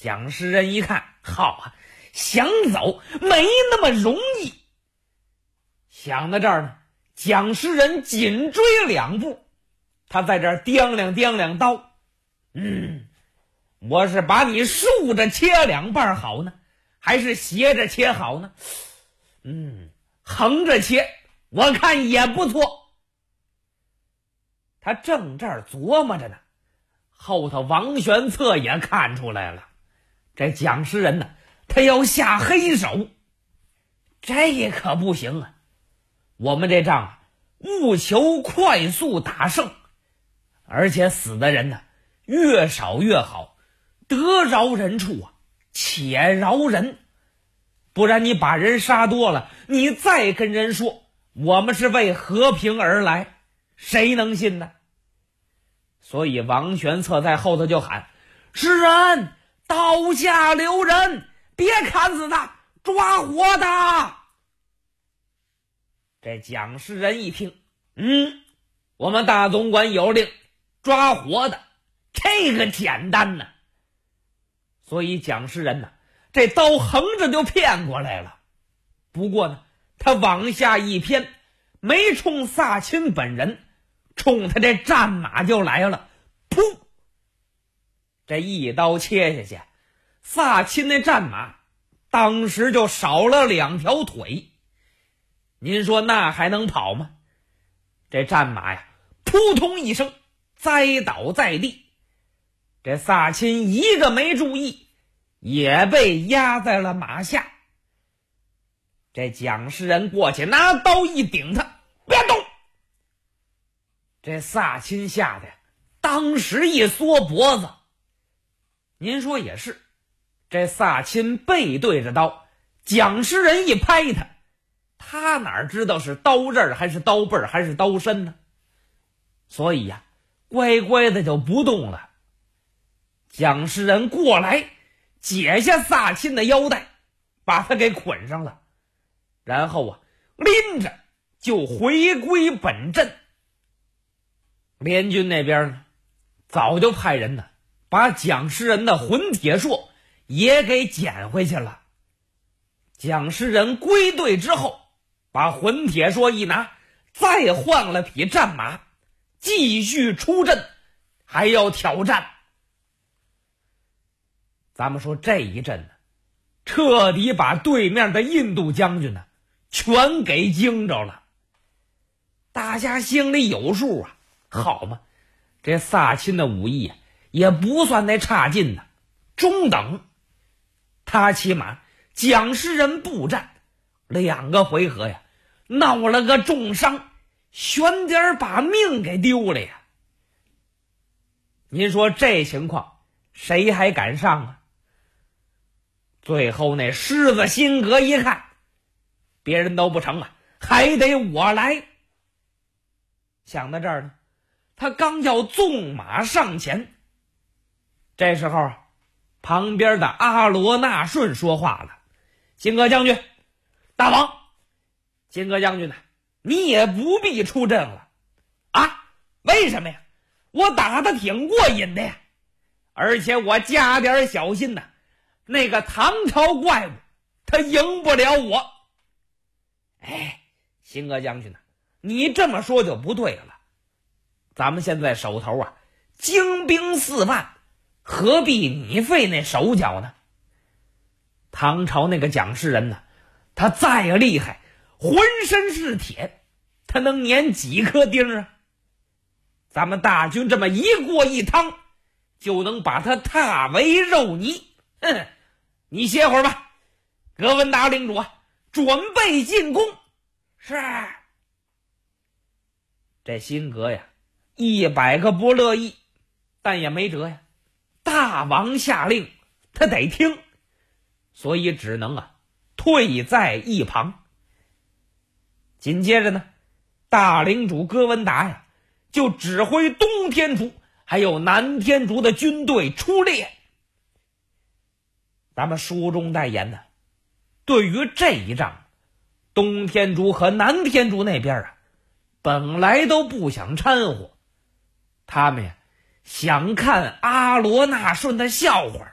蒋师仁一看，好啊，想走没那么容易。想到这儿呢，蒋师仁紧追2步，他在这儿掂量刀。我是把你竖着切2半好呢，还是斜着切好呢？横着切我看也不错。他正这儿琢磨着呢，后头王玄策也看出来了，这蒋师仁呢，他要下黑手，这可不行啊！我们这仗务求快速打胜，而且死的人呢越少越好，得饶人处啊，且饶人。不然你把人杀多了，你再跟人说我们是为和平而来，谁能信呢？所以王玄策在后头就喊：师仁，刀下留人，别砍死他，抓活的。这蒋师仁一听，我们大总管有令，抓活的，这个简单呢。所以蒋师仁呢，这刀横着就骗过来了。不过呢，他往下一偏，没冲萨钦本人，冲他这战马就来了。噗！这一刀切下去，萨钦那战马当时就少了2条腿。您说那还能跑吗？这战马呀，扑通一声栽倒在地。这萨钦一个没注意，也被压在了马下。这蒋师仁过去拿刀一顶他，别动！这萨钦吓得当时一缩脖子。您说也是，这萨钦背对着刀，蒋师仁一拍他，他哪知道是刀刃还是刀背还是刀身呢？所以呀，乖乖的就不动了。蒋师仁过来解下萨钦的腰带，把他给捆上了，然后拎着就回归本阵。联军那边呢，早就派人呢把蒋师仁的混铁槊也给捡回去了。蒋师仁归队之后，把混铁槊一拿，再换了匹战马，继续出阵，还要挑战。咱们说这一阵呢，彻底把对面的印度将军呢全给惊着了。大家心里有数啊，好嘛，这萨钦的武艺也不算那差劲的，中等。他起码蒋师仁步战2个回合呀，闹了个重伤，悬点把命给丢了呀。您说这情况谁还敢上啊？最后那狮子辛格一看，别人都不成了，还得我来。想到这儿呢，他刚要纵马上前，这时候旁边的阿罗那顺说话了：辛格将军，大王，辛格将军呢，你也不必出阵了啊？为什么呀？我打得挺过瘾的呀，而且我加点小心呢，那个唐朝怪物他赢不了我。辛格将军呢，你这么说就不对了。咱们现在手头精兵4万，何必你费那手脚呢？唐朝那个蒋师仁呢，他再厉害，浑身是铁，他能碾几颗钉啊？咱们大军这么一过一趟，就能把他踏为肉泥。你歇会儿吧，格温达领主准备进攻。是。这辛格呀，100个不乐意，但也没辙呀，大王下令他得听，所以只能退在一旁。紧接着呢，大领主哥温达呀就指挥东天竺还有南天竺的军队出列。咱们书中代言呢，对于这一仗，东天竺和南天竺那边本来都不想掺和，他们想看阿罗那顺的笑话。